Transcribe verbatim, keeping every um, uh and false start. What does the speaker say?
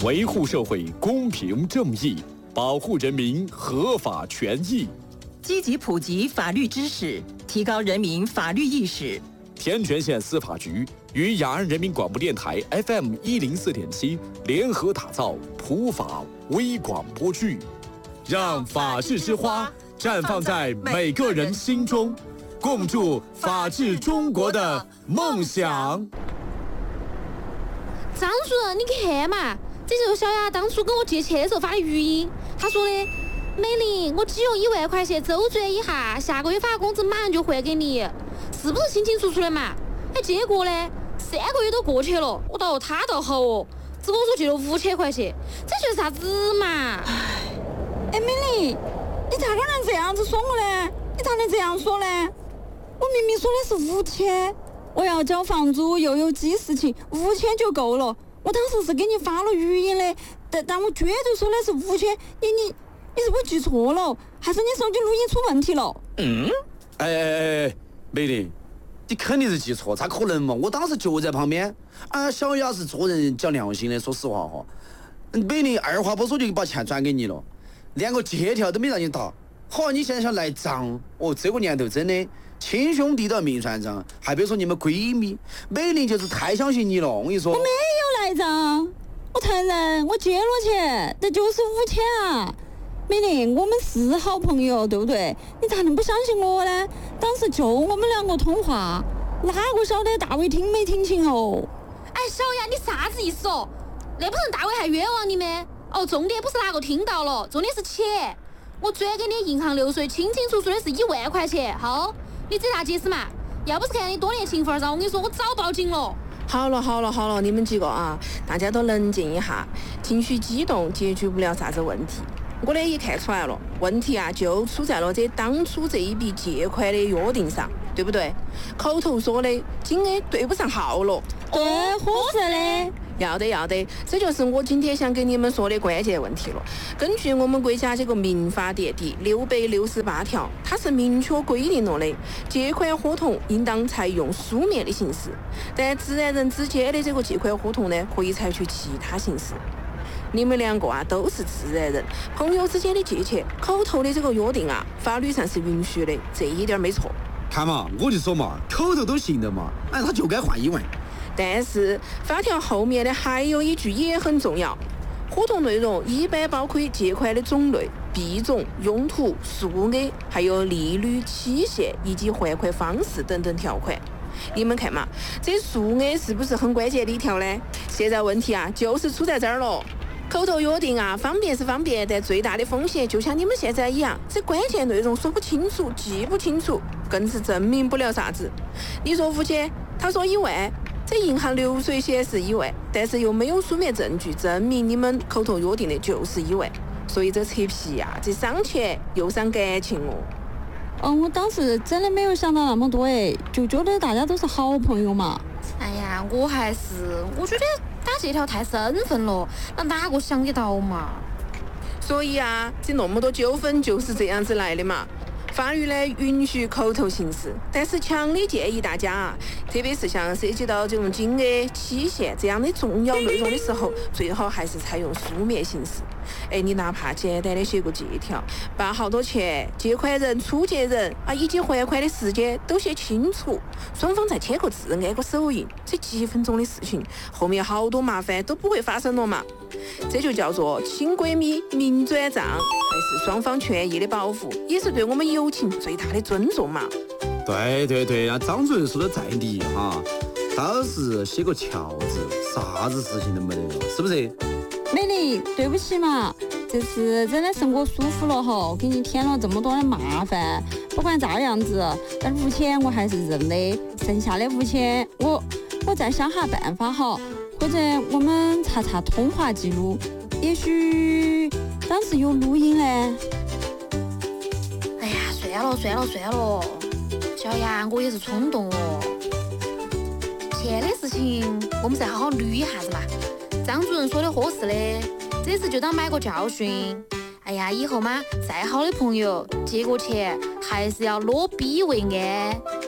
维护社会公平正义，保护人民合法权益， 积极普及法律知识，提高人民法律意识。 天全县司法局与雅安人民广播电台 F M 一零四点七联合打造普法微广播剧，让法治之花绽放在每个人心中，共筑法治中国的梦想。 张主任，你看嘛，这就是小雅当初跟我借钱的时候发的语音。他说的：“美玲，我只用一万块钱周转一下，下个月发工资马上就还给你，是不是清清楚楚的嘛？”哎，结果呢，三个月都过去了，我倒他倒好哦，只跟我说借了五千块钱，这就是啥子嘛？ 哎，美玲，你咋可能这样子说我呢？你咋能这样说呢？我明明说的是五千。我要交房租，又有记事情，五千就够了。我当时是给你发了语音的，但但我绝对说的是五千。你你你是不是记错了？还是你手机录音出问题了？ 嗯，哎哎哎，美玲，你肯定是记错，咋可能嘛？我当时就在旁边。啊，小雅是做人讲良心的，说实话哈。美玲二话不说就把钱转给你了，连个借条都没让你打。好，你现在想赖账？哦，这个年头真的。亲兄弟都要明算账，还别说你们闺蜜，美玲就是太相信你了。我跟你说， 我没有赖账，我承认我借了钱，但就是五千啊。美玲，我们是好朋友，对不对？你咋能不相信我呢？当时就我们两个通话，哪个晓得大伟听没听清哦？ 哎，小雅，你啥子意思哦？那不成大伟还冤枉你们？哦，重点不是哪个听到了，重点是钱。我转给你银行流水，清清楚楚的是一万块钱，好。你这咋解释嘛？要不是看你多年情分上，我跟你说，我早报警了。 好了好了好了，你们几个啊，大家都冷静一下，情绪激动解决不了啥子问题。我呢也看出来了，问题啊就出在了这当初这一笔借款的约定上，对不对？口头说的金额对不上号了。 对，合适的。 要得要得，这就是我今天想跟你们说的关键问题了。根据我们国家这个民法典第六百六十八条，它是明确规定了的，借款合同应当采用书面的形式，但自然人之间的这个借款合同呢，可以采取其他形式。你们两个啊都是自然人，朋友之间的借钱，口头的这个约定啊，法律上是允许的，这一点没错。 看嘛，我就说嘛，口头都行的嘛，哎，他就该换一万。 但是法条后面的还有一句也很重要，合同内容一般包括借款的种类、币种、用途、数额，还有利率、期限以及还款方式等等条款。你们看嘛，这数额是不是很关键的一条呢？现在问题啊，就是出在这儿了。口头约定啊，方便是方便，但最大的风险就像你们现在一样，这关键内容说不清楚、记不清楚，更是证明不了啥子。你说五千，他说一万。这银行流水显示一万，但是又没有书面证据证明你们口头约定的就是一万，所以这扯皮呀、啊，这伤钱又伤感情哦。 嗯，我当时真的没有想到那么多哎，就觉得大家都是好朋友嘛。 哎呀，我还是我觉得打借条太生分了，那哪个想得到嘛？ 所以啊，这那么多纠纷就是这样子来的嘛。法律呢允许口头形式，但是强烈建议大家啊，特别是像涉及到这种金额、期限这样的重要内容的时候，最好还是采用书面形式。哎，你哪怕简单的写个借条，把好多钱、借款人、出借人啊以及还款的时间都写清楚，双方再签个字、按个手印，这几分钟的事情，后面好多麻烦都不会发生了嘛。这就叫做亲闺蜜明转账，还是双方权益的保护，也是对我们友情最大的尊重嘛。 对对对，啊，张主任说的在理哈，倒是写个条子，啥子事情都没得了，是不是？ 美玲，对不起嘛，这次真的是我疏忽了哈，给你添了这么多的麻烦。不管咋样子，但五千我还是认的，剩下的五千我我再想下办法哈。或者我们查查通话记录，也许当时有录音嘞。 哎呀，算了算了算了，小雅，我也是冲动了。钱的事情我们再好好捋一下子嘛。张主任说的合适的，这次就当买个教训。哎呀，以后嘛，再好的朋友借过钱还是要落笔为安。